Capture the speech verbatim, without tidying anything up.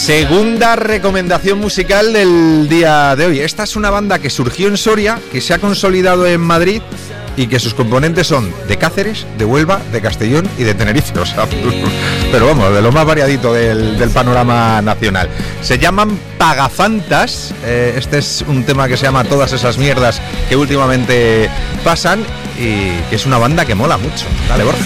Segunda recomendación musical del día de hoy. Esta es una banda que surgió en Soria, que se ha consolidado en Madrid y que sus componentes son de Cáceres, de Huelva, de Castellón y de Tenerife. O sea, pero vamos, de lo más variadito del, del panorama nacional. Se llaman Pagafantas. Eh, este es un tema que se llama Todas esas mierdas que últimamente pasan y que es una banda que mola mucho. Dale, Borja.